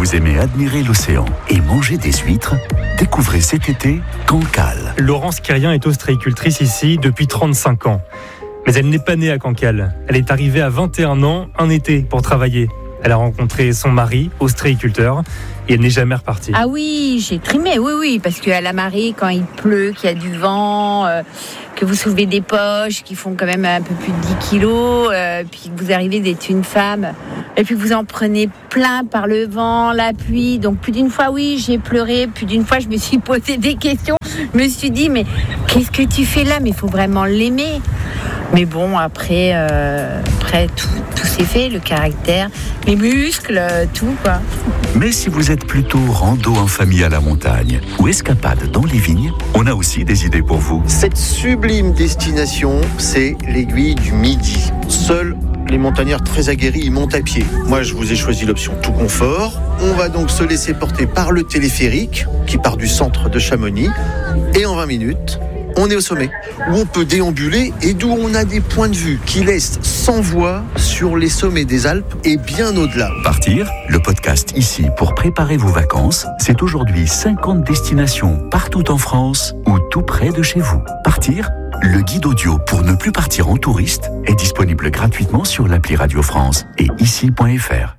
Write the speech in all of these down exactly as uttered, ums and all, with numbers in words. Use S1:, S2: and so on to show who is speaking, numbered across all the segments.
S1: vous aimez admirer l'océan et manger des huîtres, découvrez cet été Cancale.
S2: Laurence Quérien est ostréicultrice ici depuis trente-cinq ans. Mais elle n'est pas née à Cancale. Elle est arrivée à vingt et un ans, un été, pour travailler. Elle a rencontré son mari, ostréiculteur, et elle n'est jamais repartie.
S3: Ah oui, j'ai trimé, oui, oui, parce qu'à la marée, quand il pleut, qu'il y a du vent, euh, que vous soulevez des poches qui font quand même un peu plus de dix kilos, euh, puis que vous arrivez d'être une femme, et puis que vous en prenez plein par le vent, la pluie. Donc plus d'une fois, oui, j'ai pleuré, plus d'une fois, je me suis posé des questions. Je me suis dit, mais qu'est-ce que tu fais là ? Mais il faut vraiment l'aimer. Mais bon, après, euh, après tout, tout s'est fait, le caractère, les muscles, tout, quoi.
S1: Mais si vous êtes plutôt rando en famille à la montagne ou escapade dans les vignes, on a aussi des idées pour vous.
S4: Cette sublime destination, c'est l'aiguille du Midi. Seuls les montagnards très aguerris y montent à pied. Moi, je vous ai choisi l'option tout confort. On va donc se laisser porter par le téléphérique qui part du centre de Chamonix. Et en vingt minutes, on est au sommet, où on peut déambuler et d'où on a des points de vue qui laissent sans voix sur les sommets des Alpes et bien au-delà.
S1: Partir, le podcast ici pour préparer vos vacances, c'est aujourd'hui cinquante destinations partout en France ou tout près de chez vous. Partir, le guide audio pour ne plus partir en touriste est disponible gratuitement sur l'appli Radio France et ici point f r.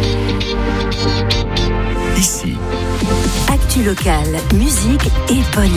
S1: Ici.
S5: Actu locale, musique et bonne